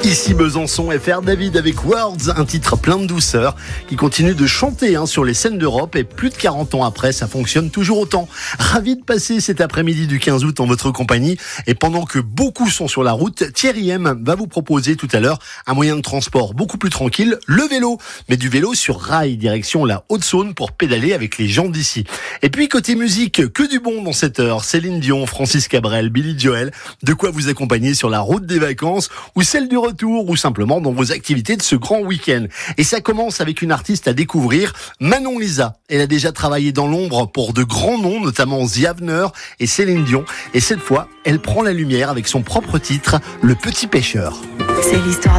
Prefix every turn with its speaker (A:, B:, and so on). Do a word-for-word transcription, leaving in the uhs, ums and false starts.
A: Ici Besançon F R David avec Words, un titre plein de douceur qui continue de chanter hein, sur les scènes d'Europe et plus de quarante ans après, ça fonctionne toujours autant. Ravi de passer cet après-midi du quinze août en votre compagnie et pendant que beaucoup sont sur la route, Thierry M va vous proposer tout à l'heure un moyen de transport beaucoup plus tranquille, le vélo, mais du vélo sur rail direction la Haute-Saône pour pédaler avec les gens d'ici. Et puis côté musique, que du bon dans cette heure, Céline Dion, Francis Cabrel, Billy Joel, de quoi vous accompagner sur la route des vacances ou celle du retour ou simplement dans vos activités de ce grand week-end. Et ça commence avec une artiste à découvrir, Manon Lisa. Elle a déjà travaillé dans l'ombre pour de grands noms, notamment The Avener et Céline Dion. Et cette fois, elle prend la lumière avec son propre titre, Le Petit Pêcheur.
B: C'est l'histoire